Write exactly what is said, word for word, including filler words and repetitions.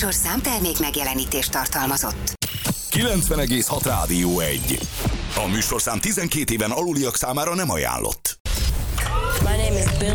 műsorszám termék megjelenítést tartalmazott. kilencven egész hat Rádió egy. A műsorszám tizenkét éven aluliak számára nem ajánlott. My name is Bill.